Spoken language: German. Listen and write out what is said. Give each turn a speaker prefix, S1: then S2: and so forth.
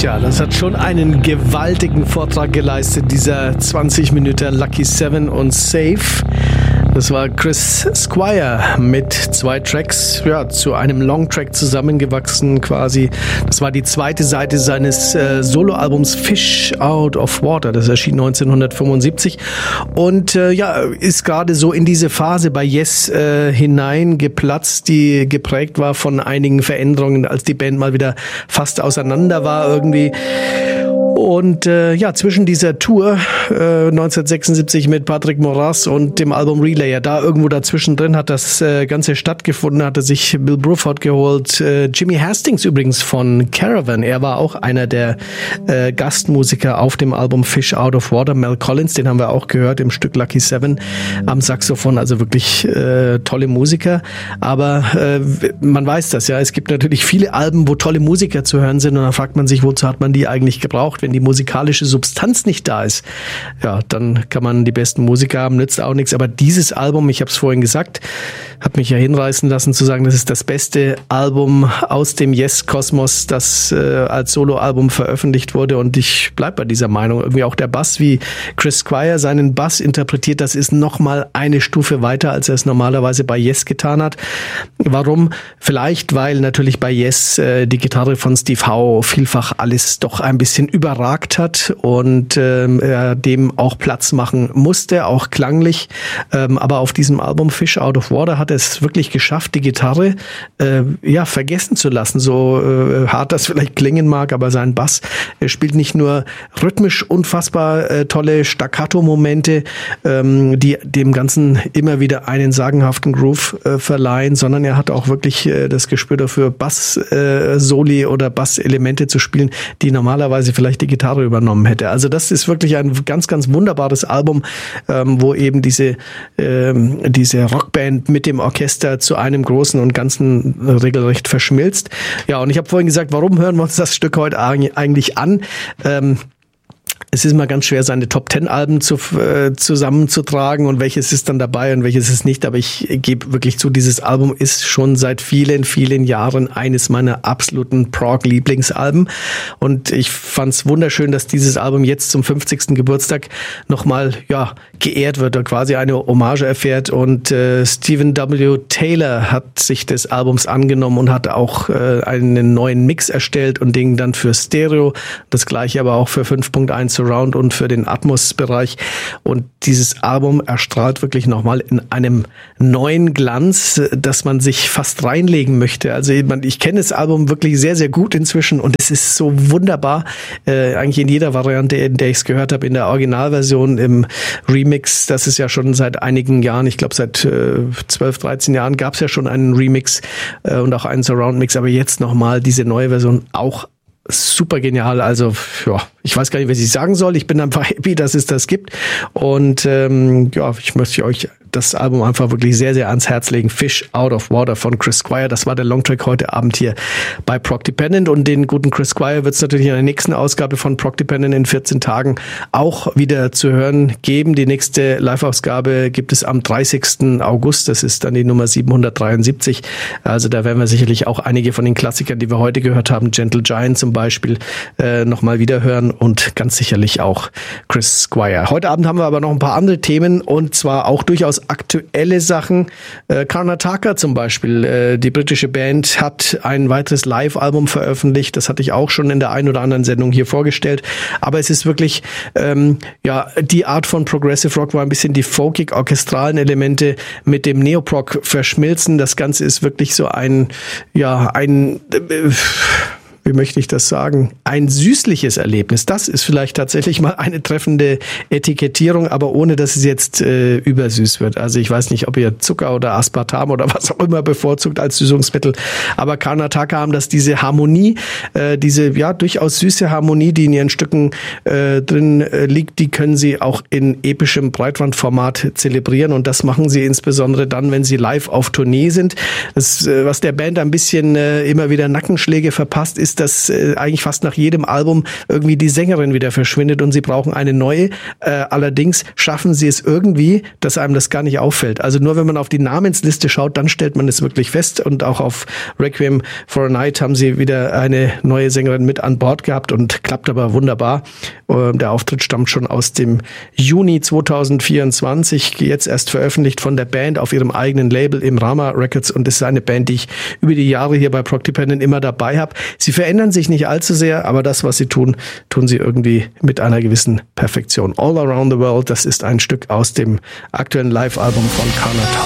S1: Tja, das hat schon einen gewaltigen Vortrag geleistet, dieser 20 Minuten Lucky 7 und Safe. Das war Chris Squire mit 2 Tracks, ja, zu einem Longtrack zusammengewachsen quasi. Das war die zweite Seite seines Soloalbums Fish Out of Water. Das erschien 1975 und ja, ist gerade so in diese Phase bei Yes hineingeplatzt, die geprägt war von einigen Veränderungen, als die Band mal wieder fast auseinander war irgendwie. Und ja, zwischen dieser Tour 1976 mit Patrick Moraz und dem Album Relayer, da irgendwo dazwischen drin hat das Ganze stattgefunden, hatte sich Bill Bruford geholt, Jimmy Hastings übrigens von Caravan, er war auch einer der Gastmusiker auf dem Album Fish Out of Water, Mel Collins, den haben wir auch gehört im Stück Lucky 7 am Saxophon, also wirklich tolle Musiker, aber man weiß das ja, es gibt natürlich viele Alben, wo tolle Musiker zu hören sind und dann fragt man sich, wozu hat man die eigentlich gebraucht, wenn die musikalische Substanz nicht da ist, ja, dann kann man die besten Musiker haben, nützt auch nichts. Aber dieses Album, ich habe es vorhin gesagt, hat mich ja hinreißen lassen zu sagen, das ist das beste Album aus dem Yes-Kosmos, das als Soloalbum veröffentlicht wurde. Und ich bleib bei dieser Meinung. Irgendwie auch der Bass, wie Chris Squire seinen Bass interpretiert, das ist nochmal eine Stufe weiter, als er es normalerweise bei Yes getan hat. Warum? Vielleicht, weil natürlich bei Yes die Gitarre von Steve Howe vielfach alles doch ein bisschen überragt hat und er dem auch Platz machen musste, auch klanglich. Aber auf diesem Album Fish Out of Water hat er es wirklich geschafft, die Gitarre ja vergessen zu lassen. So hart das vielleicht klingen mag, aber sein Bass spielt nicht nur rhythmisch unfassbar tolle Staccato-Momente, die dem Ganzen immer wieder einen sagenhaften Groove verleihen, sondern er hat auch wirklich das Gespür dafür, Bass-Soli oder Bass-Elemente zu spielen, die normalerweise vielleicht die Gitarre übernommen hätte. Also das ist wirklich ein ganz, ganz wunderbares Album, wo eben diese Rockband mit dem Orchester zu einem Großen und Ganzen regelrecht verschmilzt. Ja, und ich habe vorhin gesagt, warum hören wir uns das Stück heute eigentlich an? Es ist mal ganz schwer, seine Top-10-Alben zusammenzutragen und welches ist dann dabei und welches ist nicht. Aber ich gebe wirklich zu, dieses Album ist schon seit vielen, vielen Jahren eines meiner absoluten Prog-Lieblingsalben. Und ich fand es wunderschön, dass dieses Album jetzt zum 50. Geburtstag nochmal geehrt wird und quasi eine Hommage erfährt. Und Stephen W. Taylor hat sich des Albums angenommen und hat auch einen neuen Mix erstellt und den dann für Stereo. Das gleiche aber auch für 5.1 Surround und für den Atmos-Bereich. Und dieses Album erstrahlt wirklich nochmal in einem neuen Glanz, dass man sich fast reinlegen möchte. Also ich kenne das Album wirklich sehr, sehr gut inzwischen und es ist so wunderbar, eigentlich in jeder Variante, in der ich es gehört habe, in der Originalversion, im Remix, das ist ja schon seit einigen Jahren, ich glaube seit 12, 13 Jahren gab es ja schon einen Remix und auch einen Surround-Mix, aber jetzt nochmal diese neue Version auch super genial, also ja, ich weiß gar nicht, was ich sagen soll. Ich bin einfach happy, dass es das gibt. Und ich möchte euch das Album einfach wirklich sehr, sehr ans Herz legen. Fish Out of Water von Chris Squire. Das war der Longtrack heute Abend hier bei Prog Dependent. Und den guten Chris Squire wird es natürlich in der nächsten Ausgabe von Prog Dependent in 14 Tagen auch wieder zu hören geben. Die nächste Live-Ausgabe gibt es am 30. August. Das ist dann die Nummer 773. Also da werden wir sicherlich auch einige von den Klassikern, die wir heute gehört haben, Gentle Giant zum Beispiel, nochmal wieder hören. Und ganz sicherlich auch Chris Squire. Heute Abend haben wir aber noch ein paar andere Themen und zwar auch durchaus aktuelle Sachen. Karnataka zum Beispiel, die britische Band, hat ein weiteres Live-Album veröffentlicht. Das hatte ich auch schon in der einen oder anderen Sendung hier vorgestellt. Aber es ist wirklich die Art von Progressive Rock, wo ein bisschen die folkig-orchestralen Elemente mit dem Neoprog verschmilzen. Das Ganze ist wirklich so wie möchte ich das sagen, ein süßliches Erlebnis. Das ist vielleicht tatsächlich mal eine treffende Etikettierung, aber ohne, dass es jetzt übersüß wird. Also ich weiß nicht, ob ihr Zucker oder Aspartam oder was auch immer bevorzugt als Süßungsmittel, aber Karnataka haben das, diese Harmonie, diese durchaus süße Harmonie, die in ihren Stücken drin liegt, die können sie auch in epischem Breitbandformat zelebrieren und das machen sie insbesondere dann, wenn sie live auf Tournee sind. Das, was der Band ein bisschen immer wieder Nackenschläge verpasst, ist, ist, dass eigentlich fast nach jedem Album irgendwie die Sängerin wieder verschwindet und sie brauchen eine neue. Allerdings schaffen sie es irgendwie, dass einem das gar nicht auffällt. Also nur wenn man auf die Namensliste schaut, dann stellt man es wirklich fest. Und auch auf Requiem for a Night haben sie wieder eine neue Sängerin mit an Bord gehabt und klappt aber wunderbar. Der Auftritt stammt schon aus dem Juni 2024, jetzt erst veröffentlicht von der Band auf ihrem eigenen Label im Rama Records und ist eine Band, die ich über die Jahre hier bei Prog Dependent immer dabei habe. Sie verändern sich nicht allzu sehr, aber das, was sie tun, tun sie irgendwie mit einer gewissen Perfektion. All Around the World, das ist ein Stück aus dem aktuellen Live-Album von Karnataka.